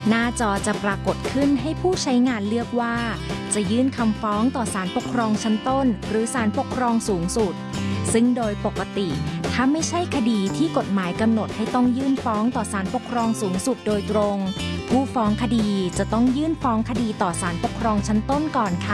หน้าจอจะปรากฏขึ้นให้ผู้ใช้งานเลือกว่าจะยื่นคำฟ้องต่อศาลปกครองชั้นต้นหรือศาลปกครองสูงสุดซึ่งโดยปกติถ้าไม่ใช่คดีที่กฎหมายกำหนดให้ต้องยื่นฟ้องต่อศาลปกครองสูงสุดโดยตรงผู้ฟ้องคดีจะต้องยื่นฟ้องคดีต่อศาลปกครองชั้นต้นก่อนค่ะ